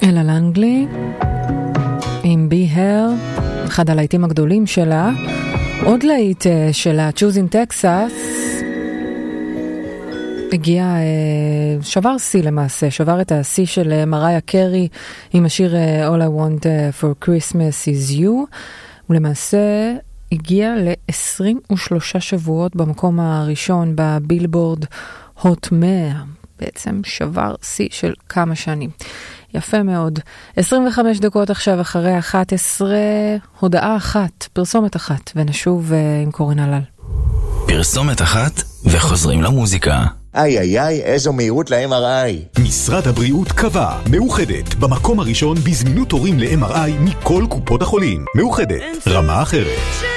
אלה לנגלי עם בי הר, אחד הלהיטים הגדולים שלה. עוד להיט שלה, Choosing Texas, הגיע, שבר שיא למעשה, שבר את השיא של מריה קרי עם השיר All I Want for Christmas is You, ולמעשה הגיע ל-23 שבועות במקום הראשון בבילבורד הוט 100, בעצם שבר שיא של כמה שנים. יפה מאוד. 25 דקות עכשיו אחרי 11, הודעה אחת, פרסומת אחת, ונשוב עם קורין הלל. פרסומת אחת וחוזרים למוזיקה. איי, איזו מהירות ל-MRI. משרד הבריאות קבע, מאוחדת, במקום הראשון בזמינות תורים ל-MRI מכל קופות החולים. מאוחדת, רמה אחרת.